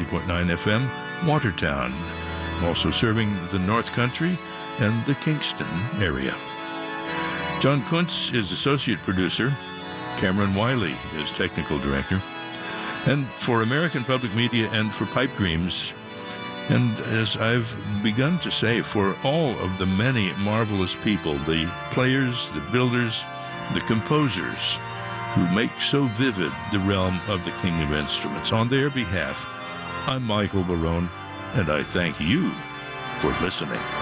90.9 FM, Watertown, also serving the North Country and the Kingston area. John Kuntz is associate producer. Cameron Wiley is technical director. And for American Public Media and for Pipe Dreams, and as I've begun to say, for all of the many marvelous people, the players, the builders, the composers, who make so vivid the realm of the King of Instruments. On their behalf, I'm Michael Barone, and I thank you for listening.